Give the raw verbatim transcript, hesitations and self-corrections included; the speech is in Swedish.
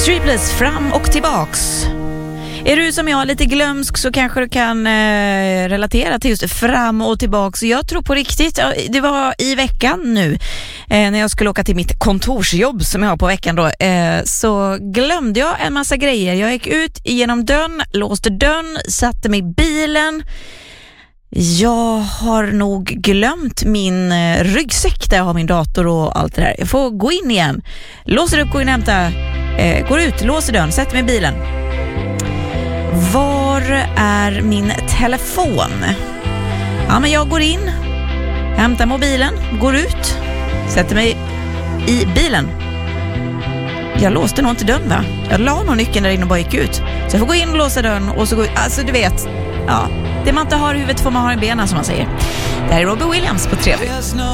Streepless, fram och tillbaks. Är du som jag lite glömsk så kanske du kan eh, relatera till just fram och tillbaks. Jag tror på riktigt, det var i veckan nu eh, när jag skulle åka till mitt kontorsjobb som jag har på veckan då, eh, så glömde jag en massa grejer. Jag gick ut genom dörren, låste dörren, satte mig i bilen. Jag har nog glömt min eh, ryggsäck där jag har min dator och allt det där. Jag får gå in igen, låser upp, går in och hämta, eh, går ut, låser dörren, sätter mig i bilen. Var är min telefon? Ja, men jag går in, hämtar mobilen, går ut, sätter mig i bilen. Jag låste nog inte dörren, va? Jag la nog nyckeln där inne och bara gick ut. Så jag får gå in och låsa dörren och så gå ut. Alltså du vet, ja, det man inte har i huvudet får man ha i benen som man säger. Det här är Robbie Williams på tre.